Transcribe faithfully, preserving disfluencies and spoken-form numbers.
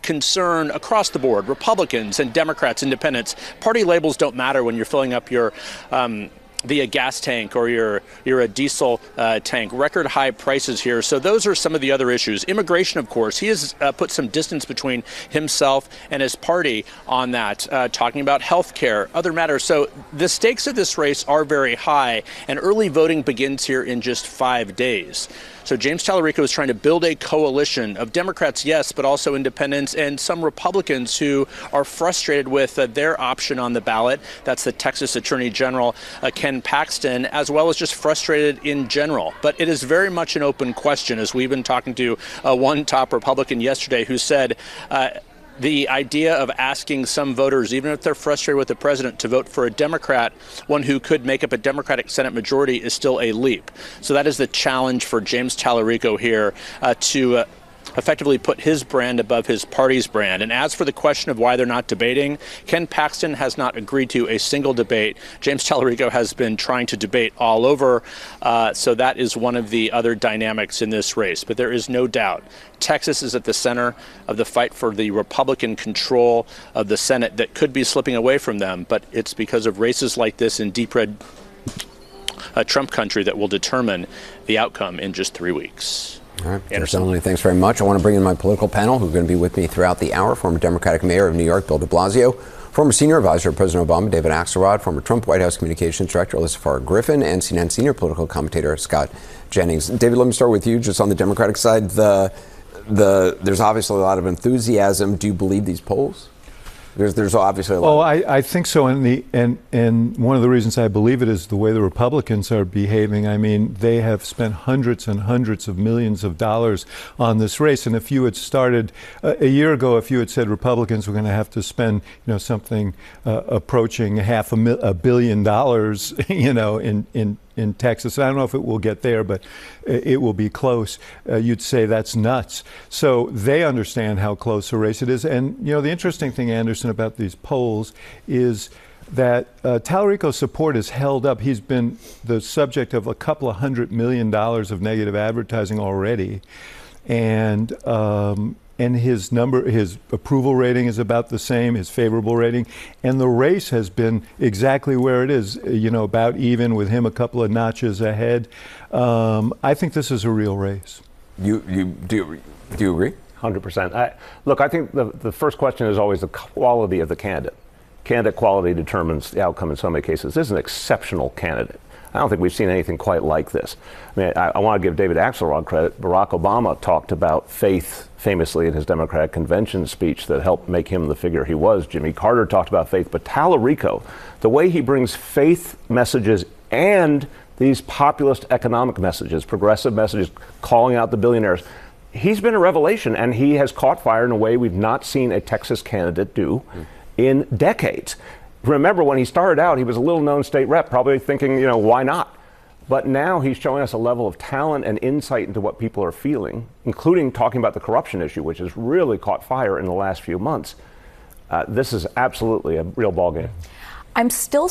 concern across the board, Republicans and Democrats, independents. Party labels don't matter when you're filling up your um, via gas tank or your your a diesel uh, tank. Record high prices here. So those are some of the other issues. Immigration, of course, he has uh, put some distance between himself and his party on that, uh, talking about health care, other matters. So the stakes of this race are very high, and early voting begins here in just five days. So James Talarico is trying to build a coalition of Democrats, yes, but also independents and some Republicans who are frustrated with uh, their option on the ballot. That's the Texas Attorney General, uh, Ken Paxton, as well as just frustrated in general. But it is very much an open question, as we've been talking to uh, one top Republican yesterday who said, uh, the idea of asking some voters, even if they're frustrated with the president, to vote for a Democrat, one who could make up a Democratic Senate majority, is still a leap. So that is the challenge for James Talarico here, uh, to uh, effectively put his brand above his party's brand. And as for the question of why they're not debating, Ken Paxton has not agreed to a single debate. James Talarico has been trying to debate all over. Uh, so that is one of the other dynamics in this race. But there is no doubt Texas is at the center of the fight for the Republican control of the Senate that could be slipping away from them. But it's because of races like this in deep red uh, Trump country that will determine the outcome in just three weeks. All right, Anderson, thanks very much. I want to bring in my political panel, who are going to be with me throughout the hour. Former Democratic Mayor of New York, Bill de Blasio. Former Senior Advisor of President Obama, David Axelrod. Former Trump White House Communications Director, Alyssa Farr Griffin. And C N N Senior Political Commentator, Scott Jennings. David, let me start with you, just on the Democratic side. The, the, there's obviously a lot of enthusiasm. Do you believe these polls? There's, there's obviously a lot. Oh, I, I think so. And the and and one of the reasons I believe it is the way the Republicans are behaving. I mean, they have spent hundreds and hundreds of millions of dollars on this race. And if you had started uh, a year ago, if you had said Republicans were going to have to spend, you know, something uh, approaching half a, mil- a billion dollars, you know, in in in Texas. I don't know if it will get there, but it will be close. Uh, you'd say that's nuts. So they understand how close a race it is. And, you know, the interesting thing, Anderson, about these polls is that uh, Talarico's support is held up. He's been the subject of a couple of hundred million dollars of negative advertising already. And, um, and his number, his approval rating is about the same, his favorable rating, and the race has been exactly where it is, you know, about even, with him a couple of notches ahead. Um, I think this is a real race. You, you do, do you agree? one hundred percent. I, look, I think the, the first question is always the quality of the candidate. Candidate quality determines the outcome in so many cases. This is an exceptional candidate. I don't think we've seen anything quite like this. I mean, I, I want to give David Axelrod credit. Barack Obama talked about faith famously in his Democratic convention speech that helped make him the figure he was. Jimmy Carter talked about faith. But Talarico, the way he brings faith messages and these populist economic messages, progressive messages, calling out the billionaires, he's been a revelation, and he has caught fire in a way we've not seen a Texas candidate do mm. in decades. Remember, when he started out, he was a little-known state rep, probably thinking, you know, why not? But now he's showing us a level of talent and insight into what people are feeling, including talking about the corruption issue, which has really caught fire in the last few months. Uh, this is absolutely a real ballgame. I'm still